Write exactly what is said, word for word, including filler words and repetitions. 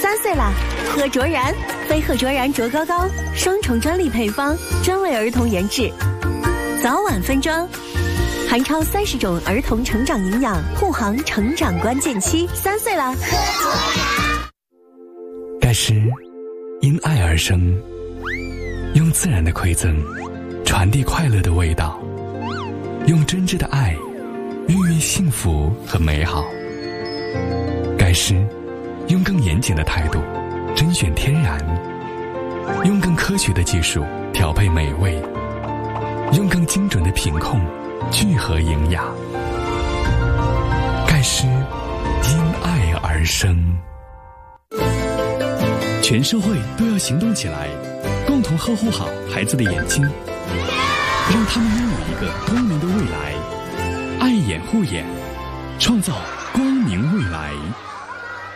三岁啦，喝卓然，非喝卓然卓高高，双重专利配方，专为儿童研制，早晚分装，含超三十种儿童成长营养，护航成长关键期。三岁啦，喝卓然。 盖诗因爱而生，用自然的馈赠传递快乐的味道，用真挚的爱孕育幸福和美好。盖诗用更严谨的态度甄选天然，用更科学的技术调配美味，用更精准的品控聚合营养。盖诗因爱而生。全社会都要行动起来，共同呵护好孩子的眼睛，让他们拥有一个光明的未来。爱眼护眼，创造光明未来。